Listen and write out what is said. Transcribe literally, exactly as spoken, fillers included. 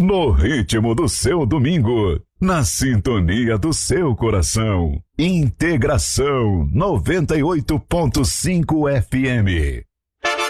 No ritmo do seu domingo, na sintonia do seu coração. Integração noventa e oito ponto cinco F M.